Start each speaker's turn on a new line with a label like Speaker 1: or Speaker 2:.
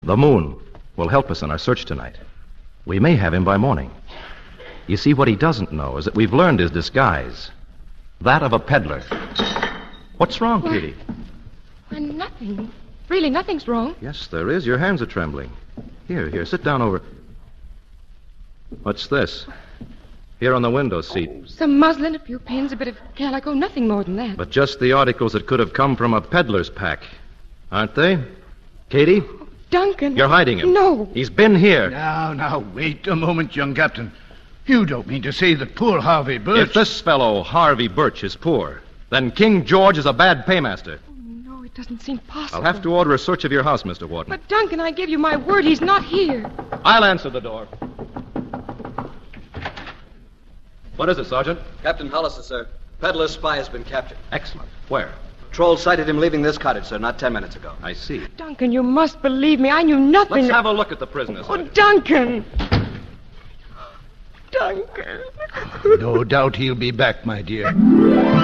Speaker 1: The moon will help us in our search tonight. We may have him by morning. You see, what he doesn't know is that we've learned his disguise. That of a peddler. What's wrong, Kitty?
Speaker 2: Nothing. Really, nothing's wrong.
Speaker 1: Yes, there is. Your hands are trembling. Here, sit down over... What's this? Here on the window seat.
Speaker 2: Some muslin, a few pins, a bit of calico, nothing more than that.
Speaker 1: But just the articles that could have come from a peddler's pack. Aren't they? Katie?
Speaker 2: Duncan.
Speaker 1: You're hiding him.
Speaker 2: No.
Speaker 1: He's been here.
Speaker 3: Now, wait a moment, young captain. You don't mean to say that poor Harvey Birch...
Speaker 1: If this fellow, Harvey Birch, is poor, then King George is a bad paymaster.
Speaker 2: No, it doesn't seem possible.
Speaker 1: I'll have to order a search of your house, Mr. Wharton.
Speaker 2: But, Duncan, I give you my word, he's not here.
Speaker 1: I'll answer the door. What is it, Sergeant?
Speaker 4: Captain Hollister, sir. Peddler's spy has been captured.
Speaker 1: Excellent. Where?
Speaker 4: Patrol sighted him leaving this cottage, sir, not 10 minutes ago.
Speaker 1: I see.
Speaker 2: Duncan, you must believe me. I knew nothing.
Speaker 1: Let's have a look at the prisoner, Sergeant.
Speaker 2: Oh, Duncan! Duncan.
Speaker 3: No doubt he'll be back, my dear.